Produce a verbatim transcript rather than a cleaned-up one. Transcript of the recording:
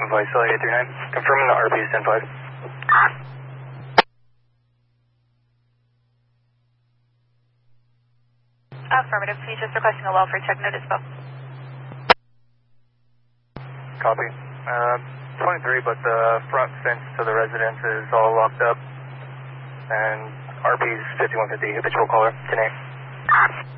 five, Sally eight three nine. Confirming the R P is ten five. Affirmative. Can you just requesting a welfare check notice, Bob? Copy. Uh, twenty-three, but the front fence to the residence is all locked up. And R P's fifty-one fifty, habitual caller, ten eight.